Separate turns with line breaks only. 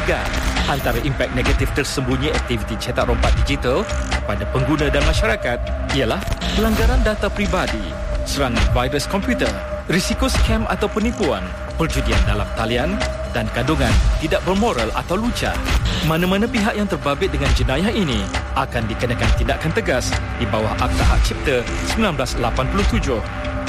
memegang. Antara impak negatif tersembunyi aktiviti cetak rompak digital kepada pengguna dan masyarakat ialah pelanggaran data peribadi, serangan virus komputer, risiko skam atau penipuan, perjudian dalam talian dan kandungan tidak bermoral atau lucah. Mana-mana pihak yang terbabit dengan jenayah ini akan dikenakan tindakan tegas di bawah Akta Hak Cipta 1987.